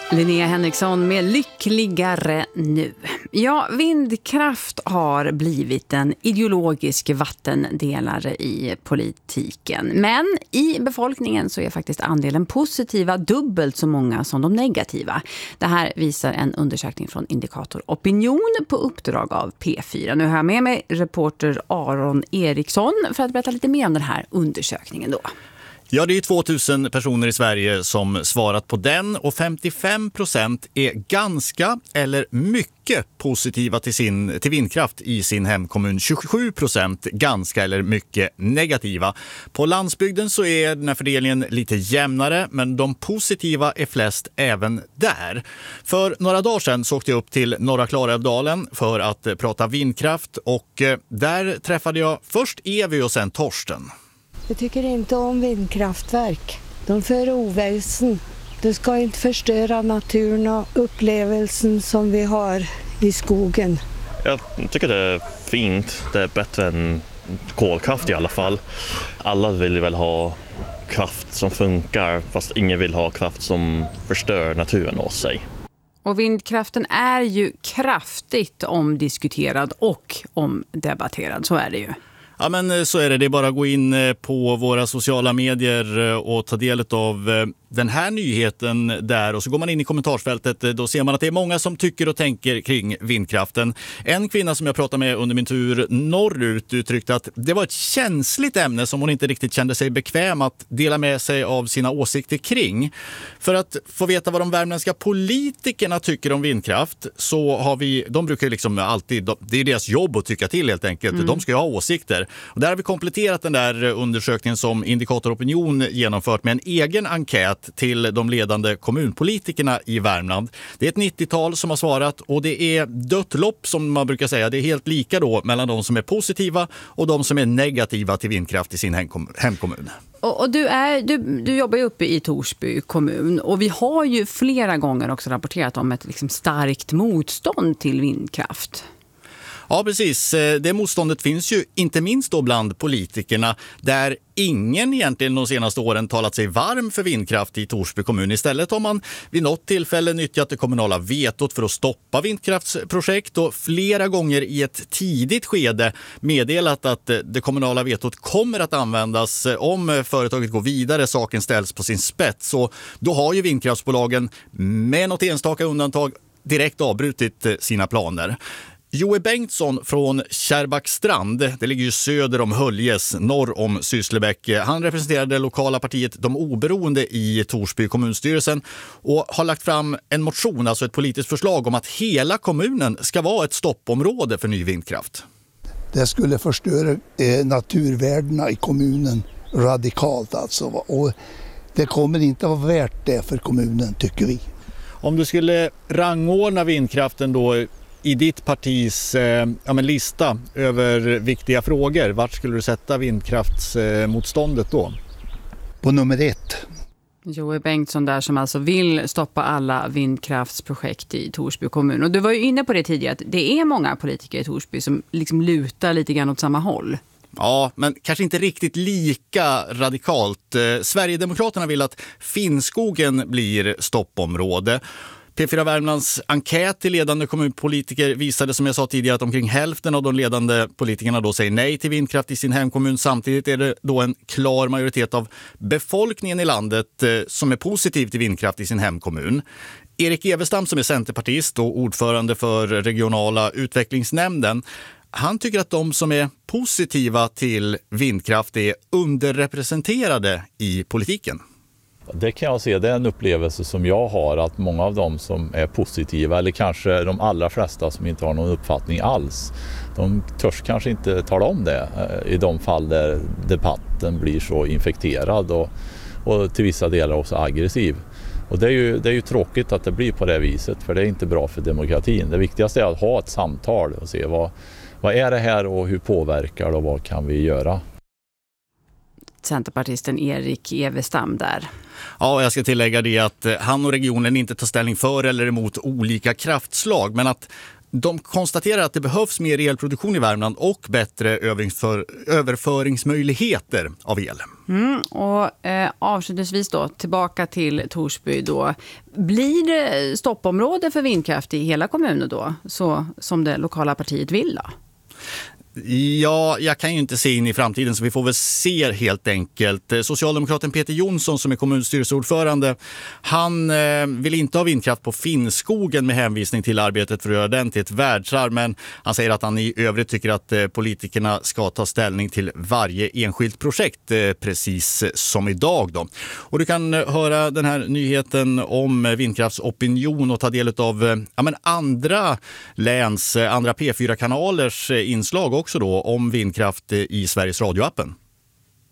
Linnea Henriksson med Lyckligare nu. Ja, vindkraft har blivit en ideologisk vattendelare i politiken. Men i befolkningen så är faktiskt andelen positiva dubbelt så många som de negativa. Det här visar en undersökning från Indikator Opinion på uppdrag av P4. Nu har jag med mig reporter Aron Eriksson för att berätta lite mer om den här undersökningen då. Ja, det är 2000 personer i Sverige som svarat på den och 55% är ganska eller mycket positiva till vindkraft i sin hemkommun. 27% ganska eller mycket negativa. På landsbygden så är den här fördelningen lite jämnare, men de positiva är flest även där. För några dagar sedan så åkte jag upp till Norra Klarälvdalen för att prata vindkraft och där träffade jag först Evi och sen Torsten. Jag tycker inte om vindkraftverk. De för oväsen. Det ska inte förstöra naturen och upplevelsen som vi har i skogen. Jag tycker det är fint. Det är bättre än kolkraft i alla fall. Alla vill väl ha kraft som funkar, fast ingen vill ha kraft som förstör naturen åt sig. Och vindkraften är ju kraftigt omdiskuterad och omdebatterad, så är det ju. Ja, men så är det. Det är bara att gå in på våra sociala medier och ta del av den här nyheten där. Och så går man in i kommentarsfältet. Då ser man att det är många som tycker och tänker kring vindkraften. En kvinna som jag pratade med under min tur norrut uttryckte att det var ett känsligt ämne som hon inte riktigt kände sig bekväm att dela med sig av sina åsikter kring. För att få veta vad de värmländska politikerna tycker om vindkraft så har vi, de brukar liksom alltid, det är deras jobb att tycka till helt enkelt. De ska ju ha åsikter. Och där har vi kompletterat den där undersökningen som Indikator Opinion genomfört med en egen enkät till de ledande kommunpolitikerna i Värmland. Det är ett 90-tal som har svarat och det är dött lopp som man brukar säga. Det är helt lika då mellan de som är positiva och de som är negativa till vindkraft i sin hemkommun. Och du jobbar ju uppe i Torsby kommun och vi har ju flera gånger också rapporterat om ett liksom starkt motstånd till vindkraft. Ja, precis. Det motståndet finns ju inte minst då bland politikerna där ingen egentligen de senaste åren talat sig varm för vindkraft i Torsby kommun. Istället har man vid något tillfälle nyttjat det kommunala vetot för att stoppa vindkraftsprojekt och flera gånger i ett tidigt skede meddelat att det kommunala vetot kommer att användas om företaget går vidare, saken ställs på sin spets. Och då har ju vindkraftsbolagen med något enstaka undantag direkt avbrutit sina planer. Joe Bengtsson från Kärrbackstrand, det ligger ju söder om Höljes, norr om Sysslebäck. Han representerar det lokala partiet De Oberoende i Torsby kommunstyrelsen och har lagt fram en motion, alltså ett politiskt förslag om att hela kommunen ska vara ett stoppområde för ny vindkraft. Det skulle förstöra naturvärdena i kommunen radikalt alltså, och det kommer inte att vara värt det för kommunen, tycker vi. Om du skulle rangordna vindkraften då i ditt partis lista över viktiga frågor, vart skulle du sätta vindkraftsmotståndet då? På nummer 1. Joe Bengtsson där som alltså vill stoppa alla vindkraftsprojekt i Torsby kommun. Och du var ju inne på det tidigare att det är många politiker i Torsby som liksom lutar lite grann åt samma håll. Ja, men kanske inte riktigt lika radikalt. Sverigedemokraterna vill att Finnskogen blir stoppområde. P4 Värmlands enkät till ledande kommunpolitiker visade som jag sa tidigare att omkring hälften av de ledande politikerna då säger nej till vindkraft i sin hemkommun. Samtidigt är det då en klar majoritet av befolkningen i landet som är positiv till vindkraft i sin hemkommun. Erik Evestam som är centerpartist och ordförande för regionala utvecklingsnämnden, han tycker att de som är positiva till vindkraft är underrepresenterade i politiken. Det kan jag se, det är en upplevelse som jag har att många av dem som är positiva eller kanske de allra flesta som inte har någon uppfattning alls, de törs kanske inte tala om det i de fall där debatten blir så infekterad och till vissa delar också aggressiv. Och det är ju tråkigt att det blir på det viset, för det är inte bra för demokratin. Det viktigaste är att ha ett samtal och se vad är det här och hur påverkar det och vad kan vi göra. Centerpartisten Erik Evestam där. Ja, jag ska tillägga det att han och regionen inte tar ställning för eller emot olika kraftslag, men att De konstaterar att det behövs mer elproduktion i Värmland och bättre överföringsmöjligheter av el. Avslutningsvis då, tillbaka till Torsby då. Blir det stoppområde för vindkraft i hela kommunen då, så som det lokala partiet vill då? Ja, jag kan ju inte se in i framtiden så vi får väl se helt enkelt. Socialdemokraten Peter Jonsson som är kommunstyrelseordförande, han vill inte ha vindkraft på Finnskogen med hänvisning till arbetet för att göra den till ett världsarv, men han säger att han i övrigt tycker att politikerna ska ta ställning till varje enskilt projekt precis som idag då. Och du kan höra den här nyheten om vindkraftsopinion och ta del av andra läns, andra P4-kanalers inslag också då om vindkraft i Sveriges radioappen.